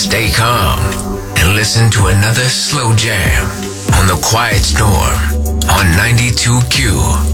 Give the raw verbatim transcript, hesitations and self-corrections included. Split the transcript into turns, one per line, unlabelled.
Stay calm and listen to another slow jam on the Quiet Storm on ninety-two Q.